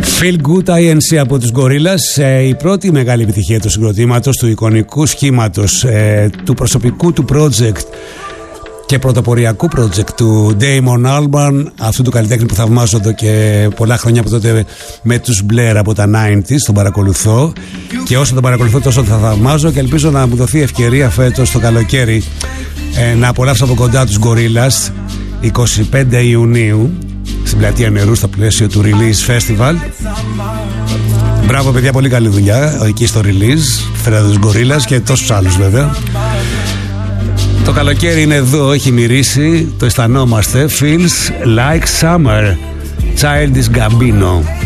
Feel Good INC από τους Gorillaz, η πρώτη μεγάλη επιτυχία του συγκροτήματος, του εικονικού σχήματος, του προσωπικού του project και πρωτοποριακού project του Damon Albarn, αυτού του καλλιτέχνη που θαυμάζω εδώ και πολλά χρόνια από τότε με τους Blair από τα 90s. Τον παρακολουθώ και όσο τον παρακολουθώ τόσο θα θαυμάζω και ελπίζω να μου δοθεί ευκαιρία φέτος το καλοκαίρι να απολαύσω από κοντά τους Gorillaz 25 Ιουνίου στην Πλατεία Νερού στο πλαίσιο του Release Festival. Μπράβο παιδιά, πολύ καλή δουλειά εκεί στο Release. Φέρατε τους Gorillaz και τόσους άλλους βέβαια. Το καλοκαίρι είναι εδώ, έχει μυρίσει, το αισθανόμαστε. Feels like summer. Childish Gambino.